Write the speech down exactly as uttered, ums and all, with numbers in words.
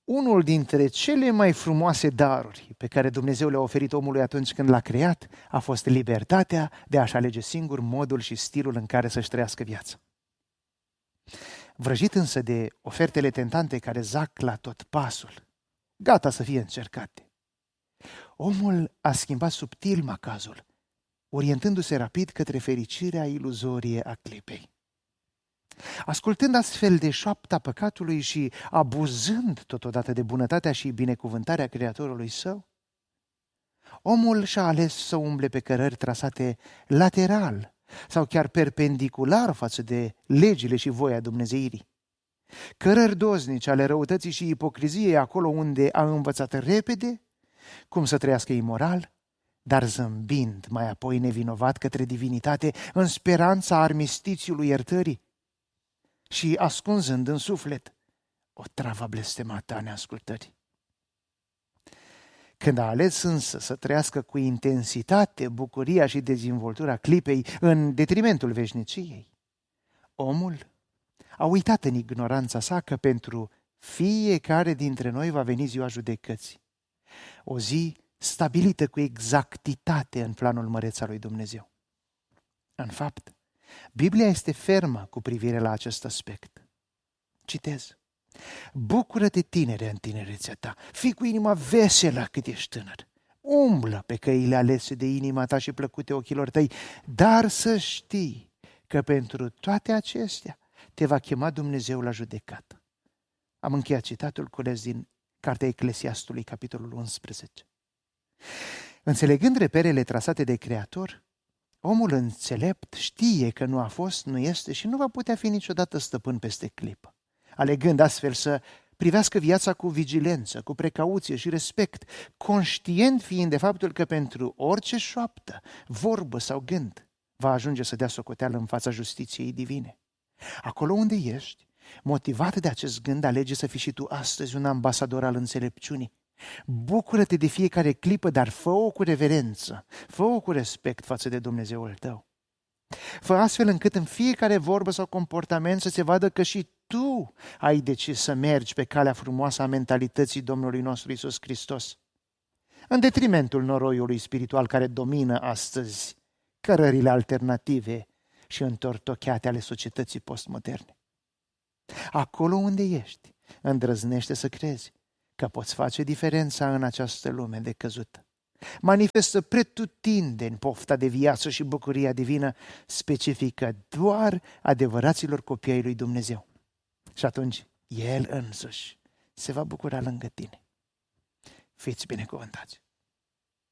unul dintre cele mai frumoase daruri pe care Dumnezeu le-a oferit omului atunci când l-a creat a fost libertatea de a-și alege singur modul și stilul în care să-și trăiască viața. Vrăjit însă de ofertele tentante care zac la tot pasul, gata să fie încercate, omul a schimbat subtil macazul, orientându-se rapid către fericirea iluzorie a clipei. Ascultând astfel de șoapta păcatului și abuzând totodată de bunătatea și binecuvântarea Creatorului său, omul și-a ales să umble pe cărări trasate lateral sau chiar perpendicular față de legile și voia dumnezeirii. Cărări doznice ale răutății și ipocriziei acolo unde a învățat repede cum să trăiască imoral, dar zâmbind mai apoi nevinovat către divinitate în speranța armistițiului iertării și ascunzând în suflet o travă blestemată a neascultării. Când a ales însă să trăiască cu intensitate bucuria și dezvoltura clipei în detrimentul veșniciei, omul a uitat în ignoranța sa că pentru fiecare dintre noi va veni ziua judecății, o zi stabilită cu exactitate în planul măreț al lui Dumnezeu. În fapt, Biblia este fermă cu privire la acest aspect. Citez: bucură-te, tinere, în tinerețea ta, fii cu inima veselă cât ești tânăr, umblă pe căile alese de inima ta și plăcute ochilor tăi, dar să știi că pentru toate acestea te va chema Dumnezeu la judecată. Am încheiat citatul cules din Cartea Eclesiastului, capitolul unsprezece. Înțelegând reperele trasate de Creator, omul înțelept știe că nu a fost, nu este și nu va putea fi niciodată stăpân peste clipă, alegând astfel să privească viața cu vigilență, cu precauție și respect, conștient fiind de faptul că pentru orice șoaptă, vorbă sau gând va ajunge să dea socoteală în fața justiției divine. Acolo unde ești, motivat de acest gând, alege să fii și tu astăzi un ambasador al înțelepciunii. Bucură-te de fiecare clipă, dar fă-o cu reverență, fă-o cu respect față de Dumnezeul tău. Fă astfel încât în fiecare vorbă sau comportament să se vadă că și tu ai decis să mergi pe calea frumoasă a mentalității Domnului nostru Iisus Hristos, în detrimentul noroiului spiritual care domină astăzi cărările alternative și întortocheate ale societății postmoderne. Acolo unde ești, îndrăznește să crezi că poți face diferența în această lume de căzută. Manifestă pretutindeni pofta de viață și bucuria divină specifică doar adevăraților copii ai lui Dumnezeu. Și atunci El însuși se va bucura lângă tine. Fiți binecuvântați!